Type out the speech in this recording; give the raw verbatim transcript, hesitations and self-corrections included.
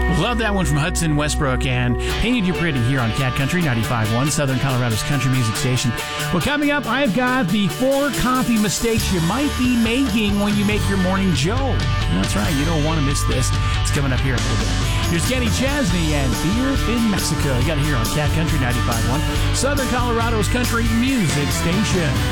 Love that one from Hudson Westbrook and Painted You Pretty here on Cat Country ninety-five point one, Southern Colorado's country music station. Well, coming up, I've got the four coffee mistakes you might be making when you make your morning Joe. That's right, you don't want to miss this. It's coming up here in a little bit. Here's Kenny Chesney and Beer in Mexico. You got it here on Cat Country ninety-five point one, Southern Colorado's country music station.